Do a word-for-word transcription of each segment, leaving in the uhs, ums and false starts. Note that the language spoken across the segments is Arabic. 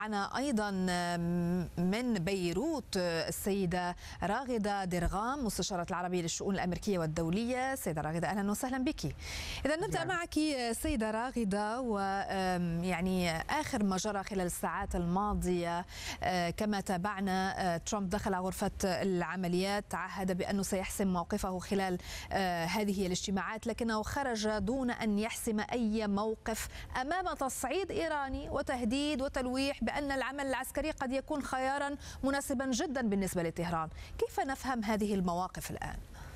معنا أيضا من بيروت السيدة راغدة درغام مستشارة العربية للشؤون الأمريكية والدولية. سيدة راغدة أهلا وسهلا بك. إذا نبدأ معك سيدة راغدة، ويعني آخر ما جرى خلال الساعات الماضية كما تابعنا، ترامب دخل غرفة العمليات، عهد بأنه سيحسم موقفه خلال هذه الاجتماعات، لكنه خرج دون أن يحسم أي موقف أمام تصعيد إيراني وتهديد وتلويح بأن العمل العسكري قد يكون خيارا مناسبا جدا بالنسبة لطهران. كيف نفهم هذه المواقف الآن؟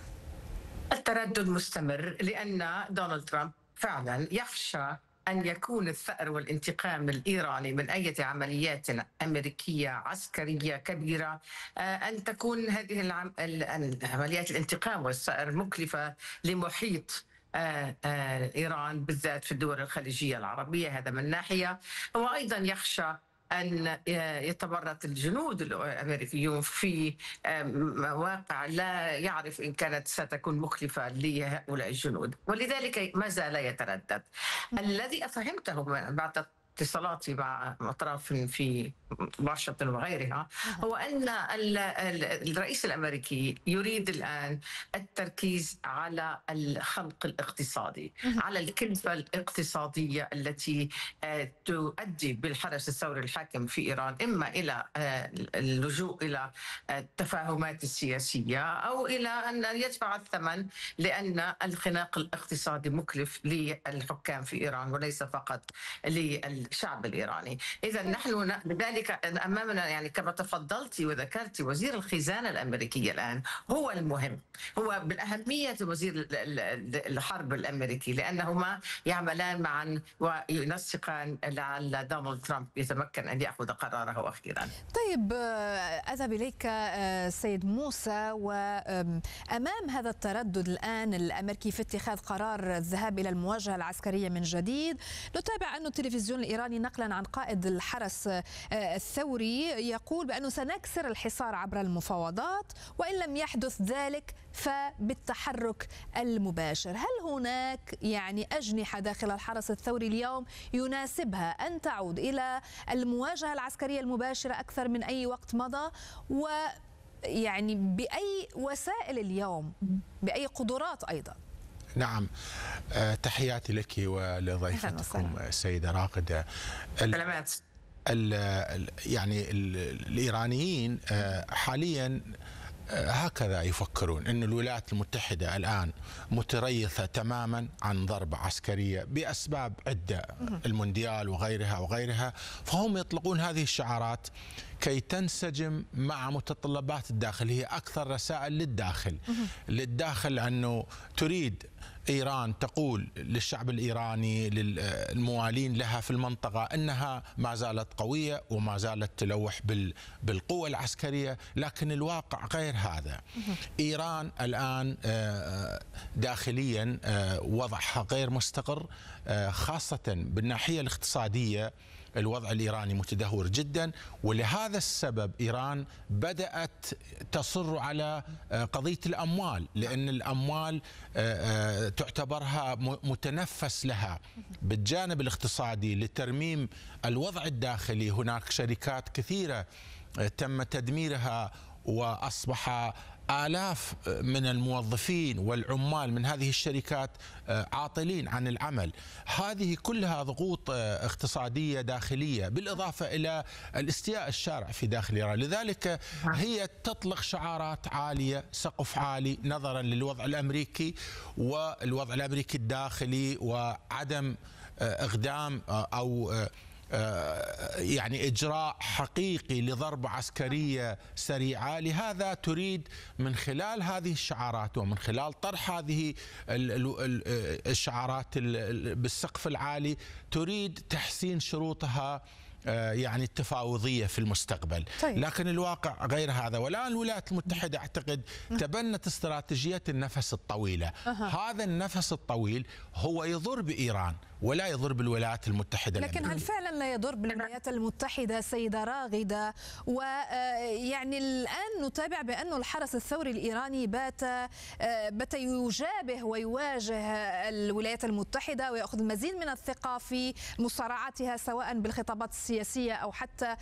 التردد مستمر لأن دونالد ترامب فعلا يخشى أن يكون الثأر والانتقام الإيراني من أي عمليات أمريكية عسكرية كبيرة، أن تكون هذه العمليات الانتقام والثأر مكلفة لمحيط إيران بالذات في الدول الخليجية العربية. هذا من ناحية. وأيضا يخشى أن يتورط الجنود الأمريكيون في مواقع لا يعرف إن كانت ستكون مخلفة لهؤلاء الجنود، ولذلك ما زال يتردد. الذي أفهمته بعد اتصالاتي مع أطراف في واشنطن وغيرها هو أن الرئيس الأمريكي يريد الآن التركيز على الخنق الاقتصادي، على الكلفة الاقتصادية التي تؤدي بالحرس الثوري الحاكم في إيران إما إلى اللجوء إلى التفاهمات السياسية أو إلى أن يدفع الثمن، لأن الخناق الاقتصادي مكلف للحكام في إيران وليس فقط لل الشعب الإيراني. إذا نحن لذلك أمامنا، يعني كما تفضلتي وذكرتي، وزير الخزانة الأمريكية الآن هو المهم، هو بالأهمية وزير الحرب الأمريكي، لأنهما يعملان معا وينسقان لعل دونالد ترامب يتمكن أن يأخذ قراره أخيرا. طيب أذهب إليك سيد موسى، وأمام هذا التردد الآن الأمريكي في اتخاذ قرار الذهاب إلى المواجهة العسكرية من جديد، نتابع أن التلفزيون الإيراني نقلا عن قائد الحرس الثوري يقول بأنه سنكسر الحصار عبر المفاوضات، وإن لم يحدث ذلك فبالتحرك المباشر. هل هناك يعني أجنحة داخل الحرس الثوري اليوم يناسبها أن تعود إلى المواجهة العسكرية المباشرة أكثر من أي وقت مضى؟ ويعني بأي وسائل اليوم، بأي قدرات أيضا؟ نعم، تحياتي لك ولضيفتكم السيدة راغدة. سلامات. يعني الإيرانيين حاليا هكذا يفكرون، أن الولايات المتحدة الآن متريثة تماما عن ضربة عسكرية بأسباب عدة، المونديال وغيرها وغيرها، فهم يطلقون هذه الشعارات كي تنسجم مع متطلبات الداخل. هي أكثر رسائل للداخل للداخل أنه تريد إيران تقول للشعب الإيراني، للموالين لها في المنطقة، أنها ما زالت قوية وما زالت تلوح بالقوة العسكرية، لكن الواقع غير هذا. إيران الآن داخليا وضعها غير مستقر، خاصة بالناحية الاقتصادية الوضع الإيراني متدهور جدا، ولهذا السبب إيران بدأت تصر على قضية الأموال، لأن الأموال تعتبرها متنفس لها بالجانب الاقتصادي لترميم الوضع الداخلي. هناك شركات كثيرة تم تدميرها وأصبح آلاف من الموظفين والعمال من هذه الشركات عاطلين عن العمل. هذه كلها ضغوط اقتصادية داخلية، بالإضافة إلى الاستياء الشارع في داخل إيران. لذلك هي تطلق شعارات عالية، سقف عالي، نظرا للوضع الأمريكي والوضع الأمريكي الداخلي وعدم إقدام أو يعني إجراء حقيقي لضربة عسكرية سريعة. لهذا تريد من خلال هذه الشعارات ومن خلال طرح هذه الشعارات بالسقف العالي تريد تحسين شروطها يعني التفاوضية في المستقبل. طيب. لكن الواقع غير هذا. والآن الولايات المتحدة أعتقد تبنت استراتيجية النفس الطويلة. أه. هذا النفس الطويل هو يضر بإيران ولا يضر بالولايات المتحدة. لكن هل فعلا لا يضر بالولايات المتحدة سيدة راغدة؟ ويعني الآن نتابع بأن الحرس الثوري الإيراني بات بات يجابه ويواجه الولايات المتحدة ويأخذ المزيد من الثقة في مصارعتها، سواء بالخطابات السياسية أو حتى